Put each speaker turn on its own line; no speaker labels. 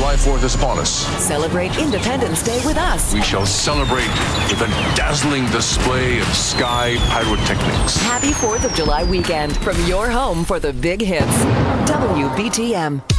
July 4th is upon us.
Celebrate Independence Day with us.
We shall celebrate with a dazzling display of sky pyrotechnics.
Happy 4th of July weekend from your home for the big hits. WBTM.